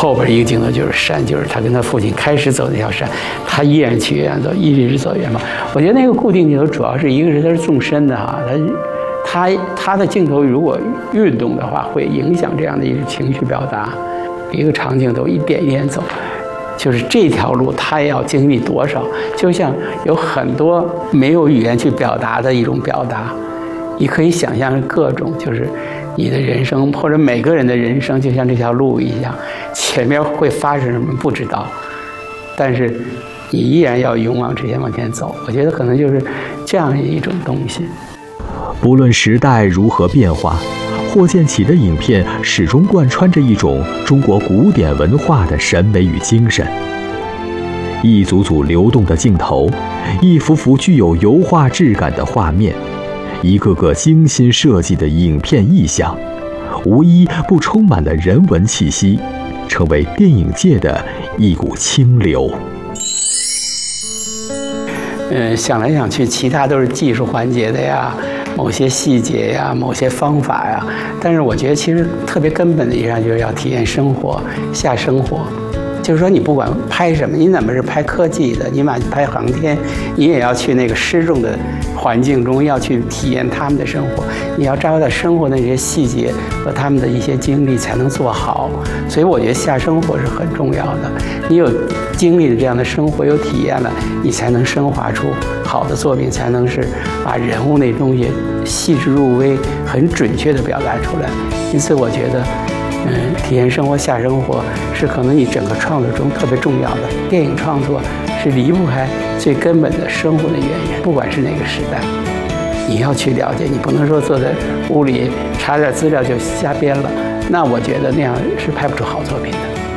后边一个镜头就是山，就是他跟他父亲开始走那条山，他依然去远走，一直走远方。我觉得那个固定镜头主要是一个是它是纵深的哈，他的镜头如果运动的话，会影响这样的一种情绪表达。一个长镜头一点一点走，就是这条路他要经历多少，就像有很多没有语言去表达的一种表达。你可以想象各种，就是你的人生或者每个人的人生，就像这条路一样，前面会发生什么不知道，但是你依然要勇往直前往前走。我觉得可能就是这样一种东西。 不论时代如何变化，霍建起的影片始终贯穿着一种中国古典文化的审美与精神。一组组流动的镜头，一幅幅具有油画质感的画面，一个个精心设计的影片意象，无一不充满了人文气息，成为电影界的一股清流。 想来想去，其他都是技术环节的呀，某些细节呀，某些方法呀。但是我觉得，其实特别根本的一样就是要体验生活，下生活。就是说，你不管拍什么，你哪怕是拍科技的，你哪怕拍航天，你也要去那个失重的环境中，要去体验他们的生活。你要抓到生活的那些细节和他们的一些经历，才能做好。所以我觉得下生活是很重要的。你有经历了这样的生活，有体验了，你才能升华出好的作品，才能是把人物那东西细致入微、很准确地表达出来。因此，我觉得。体验生活下生活是可能你整个创作中特别重要的。电影创作是离不开最根本的生活的原因，不管是哪个时代，你要去了解，你不能说坐在屋里查点资料就瞎编了，那我觉得那样是拍不出好作品的。